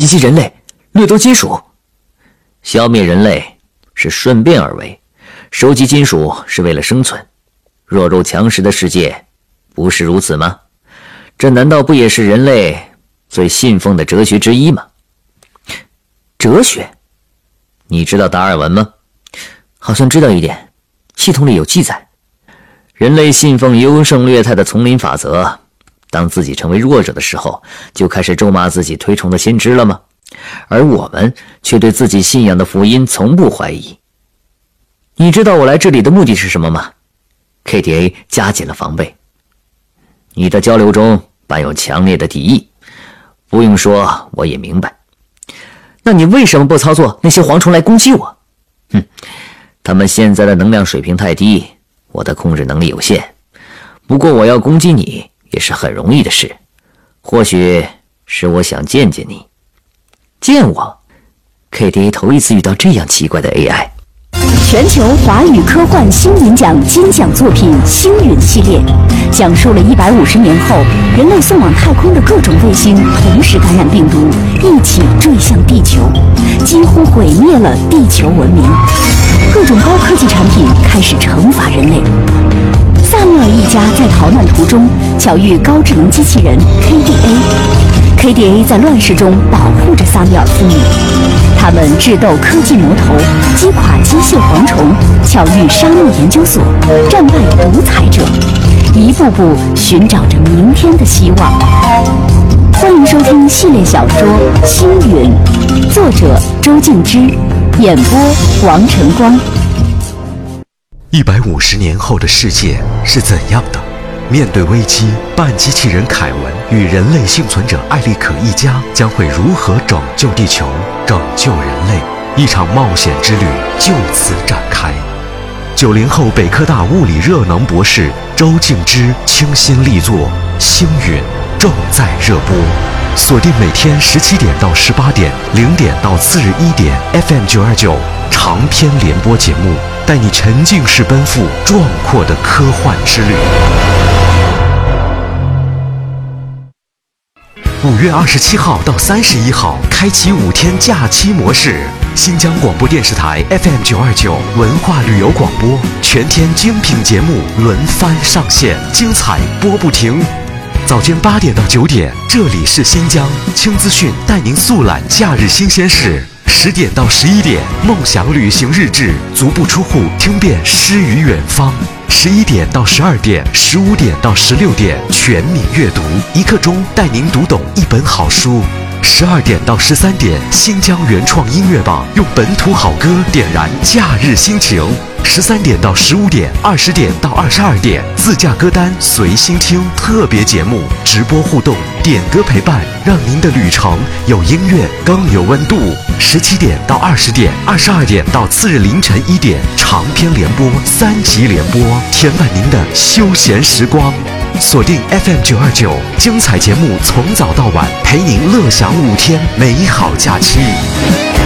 击人类，掠夺金属。消灭人类是顺便而为，收集金属是为了生存。弱肉强食的世界不是如此吗？这难道不也是人类最信奉的哲学之一吗？哲学？你知道达尔文吗？好像知道一点，系统里有记载。人类信奉优胜劣汰的丛林法则，当自己成为弱者的时候，就开始咒骂自己推崇的先知了吗？而我们却对自己信仰的福音从不怀疑。你知道我来这里的目的是什么吗？ KTA 加紧了防备。你的交流中伴有强烈的敌意，不用说我也明白。那你为什么不操作那些蝗虫来攻击我？他们现在的能量水平太低，我的控制能力有限。不过我要攻击你也是很容易的事，或许是我想见见你。见我？ KTA 头一次遇到这样奇怪的 AI。 全球华语科幻星云奖金奖作品《星云》系列，讲述了150年后人类送往太空的各种卫星同时感染病毒，一起坠向地球，几乎毁灭了地球文明。各种高科技产品开始惩罚人类。萨缪尔一家在逃难途中巧遇高智能机器人 KDA。KDA 在乱世中保护着萨缪尔父女，他们智斗科技魔头，击垮机械蝗虫，巧遇沙漠研究所，战败独裁者，一步步寻找着明天的希望。欢迎收听系列小说《星云》，作者周静之，演播王晨光。 150年后的世界是怎样的？面对危机，半机器人凯文与人类幸存者艾利可一家将会如何拯救地球、拯救人类？一场冒险之旅就此展开。90后北科大物理热能博士周静之倾心力作《星云》正在热播，锁定每天17点到18点，0点到次日1点 FM 929长篇联播节目，带你沉浸式奔赴壮阔的科幻之旅。5月27号到31号，开启5天假期模式。新疆广播电视台 FM 929文化旅游广播，全天精品节目轮番上线，精彩播不停。早间8点到9点，这里是新疆轻资讯，带您速览假日新鲜事。10点到11点，梦想旅行日志，足不出户听遍诗与远方。11点到12点，15点到16点，全民阅读，1刻钟带您读懂一本好书。12点到13点，新疆原创音乐榜，用本土好歌点燃假日心情。13点到15点，20点到22点，自驾歌单随心听，特别节目，直播互动，点歌陪伴，让您的旅程有音乐更有温度。17点到20点，22点到次日凌晨1点，长篇联播3集联播，填满您的休闲时光。锁定 FM 929，精彩节目从早到晚，陪您乐享5天美好假期。